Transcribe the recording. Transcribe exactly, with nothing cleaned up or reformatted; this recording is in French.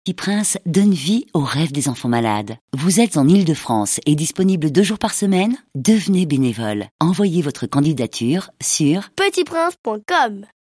Petit Prince donne vie aux rêves des enfants malades. Vous êtes en Île-de-France et disponible deux jours par semaine? Devenez bénévole. Envoyez votre candidature sur petit prince point com.